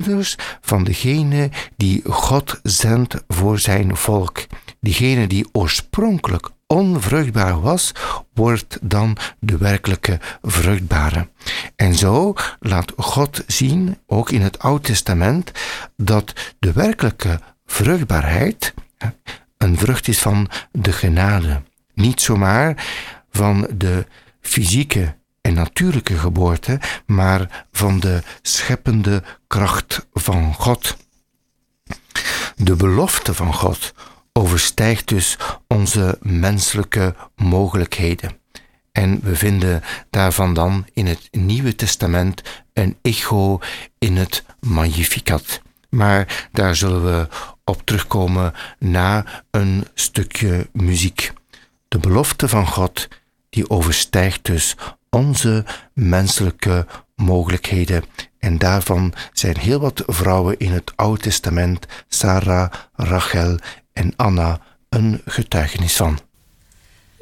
moeders van degene die God zendt voor zijn volk. Diegene die oorspronkelijk onvruchtbaar was, wordt dan de werkelijke vruchtbare. En zo laat God zien, ook in het Oude Testament, dat de werkelijke vruchtbaarheid een vrucht is van de genade. Niet zomaar van de fysieke en natuurlijke geboorte, maar van de scheppende kracht van God. De belofte van God overstijgt dus onze menselijke mogelijkheden. En we vinden daarvan dan in het Nieuwe Testament een echo in het Magnificat. Maar daar zullen we op terugkomen na een stukje muziek. De belofte van God, die overstijgt dus onze menselijke mogelijkheden. En daarvan zijn heel wat vrouwen in het Oude Testament, Sarah, Rachel en Anna, een getuigenis van.